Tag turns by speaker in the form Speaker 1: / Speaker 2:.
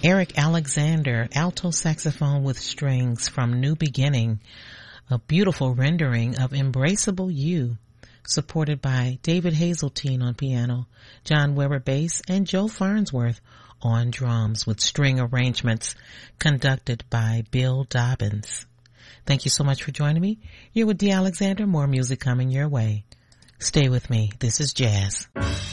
Speaker 1: Eric Alexander, alto saxophone with strings from New Beginning, a beautiful rendering of Embraceable You, supported by David Hazeltine on piano, John Weber bass, and Joe Farnsworth on drums, with string arrangements conducted by Bill Dobbins. Thank you so much for joining me. You're with Dee Alexander. More music coming your way. Stay with me. This is Jazz.